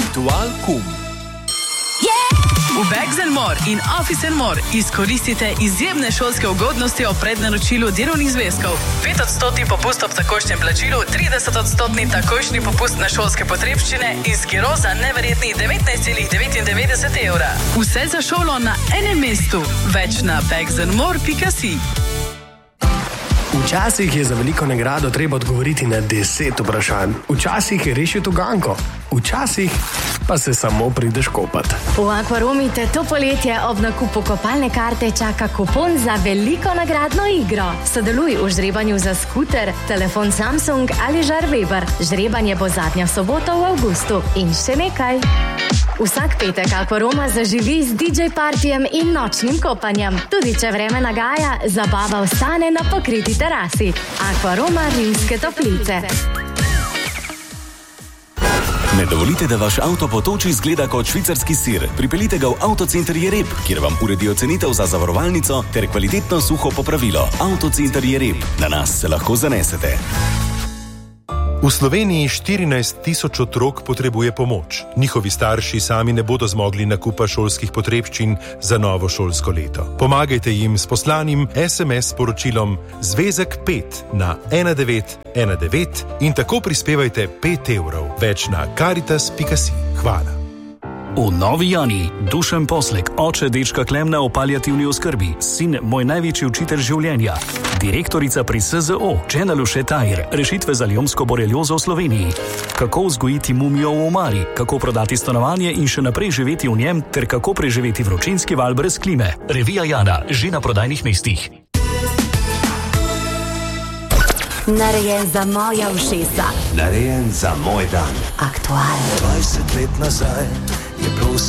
Aktual.com. V Bags & More in Office & More izkoristite izjemne šolske ugodnosti ob prednaročilu delovnih zvezkov. 5% popust ob takošnjem plačilu, 30% takošnji popust na šolske potrebščine in skiro za neverjetnih 19,99 evra. Vse za šolo na enem mestu. Več na bagsandmore.si. Včasih je za veliko nagrado treba odgovoriti na 10 vprašanj. Včasih je rešil to ganko. Včasih pa se samo prideš kopat. V Aquaromi te to poletje ob nakupu kopalne karte čaka kupon za veliko nagradno igro. Sodeluj v žrebanju za skuter, telefon Samsung ali žar Weber. Žrebanje bo zadnja sobota v avgustu. In še nekaj. Vsak petek Aquaroma zaživi z DJ partijem in nočnim kopanjem. Tudi če vreme nagaja, zabava ostane na pokriti terasi. Aquaroma Rimske Toplice. Ne dovolite, da vaš avto po toči izgleda kot švicarski sir. Pripeljite ga v Avtocenter Jereb, kjer vam uredijo cenitev za zavarovalnico ter kvalitetno suho popravilo. Avtocenter Jereb. Na nas se lahko zanesete. V Sloveniji 14 tisoč otrok potrebuje pomoč. Njihovi starši sami ne bodo zmogli nakupa šolskih potrebščin za novo šolsko leto. Pomagajte jim s poslanim SMS sporočilom Zvezek 5 na 1919 in tako prispevajte 5 evrov. Več na caritas.si. Hvala. V Novi Jani, Dušan Poslek, oče dečka Klemna v paliativni oskrbi, sin moj največji učitelj življenja, direktorica pri SZO, Džena Luše Tajer, rešitve za lijomsko boreliozo v Sloveniji, kako vzgojiti mumijo v omari, kako prodati stanovanje in še naprej živeti v njem, ter kako preživeti vročinski val brez klime. Revija Jana, že na prodajnih mestih. Narejen za moja ušesa. Narejen za moj dan. Aktual. 20 let nazaj je bilo